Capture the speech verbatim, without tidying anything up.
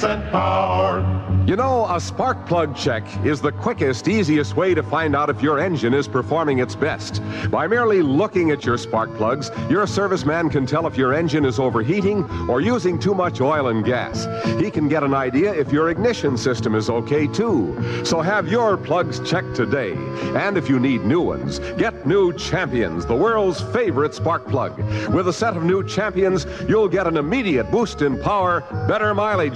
percent power. You know, a spark plug check is the quickest, easiest way to find out if your engine is performing its best. By merely looking at your spark plugs, your serviceman can tell if your engine is overheating or using too much oil and gas. He can get an idea if your ignition system is okay, too. So have your plugs checked today. And if you need new ones, get new Champions, the world's favorite spark plug. With a set of new Champions, you'll get an immediate boost in power, better mileage,